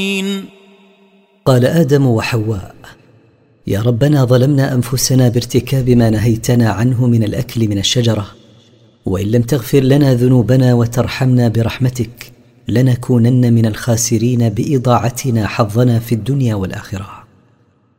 قال آدم وحواء: يا ربنا ظلمنا أنفسنا بارتكاب ما نهيتنا عنه من الأكل من الشجرة، وإن لم تغفر لنا ذنوبنا وترحمنا برحمتك لنكونن من الخاسرين بإضاعتنا حظنا في الدنيا والآخرة.